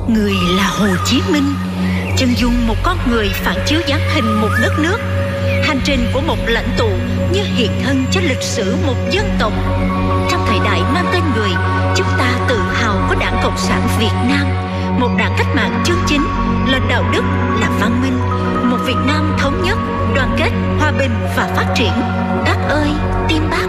Người là Hồ Chí Minh, chân dung một con người phản chiếu dáng hình một đất nước, hành trình của một lãnh tụ như hiện thân cho lịch sử một dân tộc. Trong thời đại mang tên người, chúng ta tự hào có Đảng Cộng sản Việt Nam, một đảng cách mạng chân chính, là đạo đức, là văn minh, một Việt Nam thống nhất, đoàn kết, hòa bình và phát triển. Bác ơi, tim bác